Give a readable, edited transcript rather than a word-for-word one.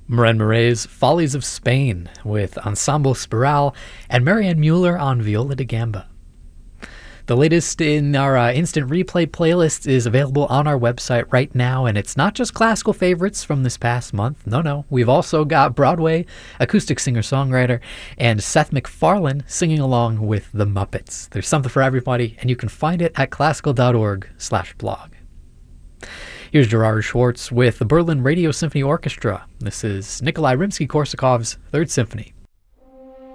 Maren Murray's Follies of Spain with Ensemble Spiral, and Marianne Mueller on viola da gamba. The latest in our instant replay playlist is available on our website right now, and it's not just classical favorites from this past month. No. We've also got Broadway, acoustic singer-songwriter, and Seth MacFarlane singing along with the Muppets. There's something for everybody, and you can find it at classical.org/blog. Here's Gerard Schwartz with the Berlin Radio Symphony Orchestra. This is Nikolai Rimsky-Korsakov's Third Symphony.